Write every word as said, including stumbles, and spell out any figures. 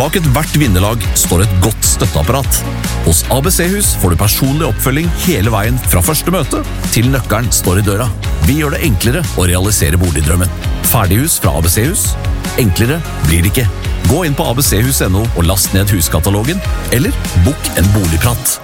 Bak et hvert vinnerlag står et godt støtteapparat. Hos A B C-hus får du personlig oppfølging hele veien fra første møte til nøkkelen står i døra. Vi gjør det enklere å realisere boligdrømmen. Ferdighus fra A B C-hus. Enklere blir det ikke. Gå inn på a b c hus punktum no og last ned huskatalogen, eller bok en boligprat.